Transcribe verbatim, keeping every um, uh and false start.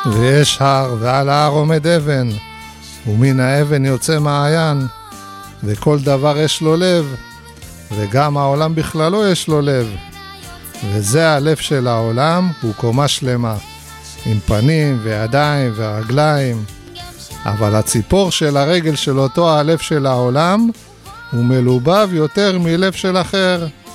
ויש הר, ועל ההר עומד אבן, ומן האבן יוצא מעיין, וכל דבר יש לו לב, וגם העולם בכללו יש לו לב. וזה הלב של העולם, הוא קומה שלמה, עם פנים וידיים ורגליים. אבל הציפור של הרגל של אותו הלב של העולם, הוא מלובב יותר מלב של אחר.